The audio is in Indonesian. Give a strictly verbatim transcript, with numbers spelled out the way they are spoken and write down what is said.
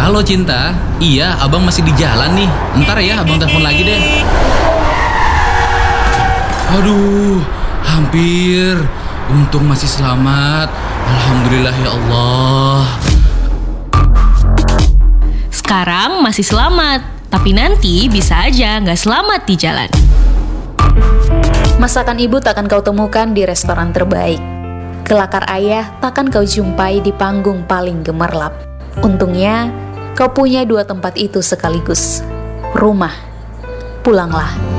Halo Cinta, iya abang masih di jalan nih. Ntar ya abang telepon lagi deh. Aduh, hampir. Untung masih selamat. Alhamdulillah ya Allah. Sekarang masih selamat, tapi nanti bisa aja nggak selamat di jalan. Masakan ibu takkan kau temukan di restoran terbaik. Kelakar ayah takkan kau jumpai di panggung paling gemerlap. Untungnya, kau punya dua tempat itu sekaligus. Rumah, pulanglah.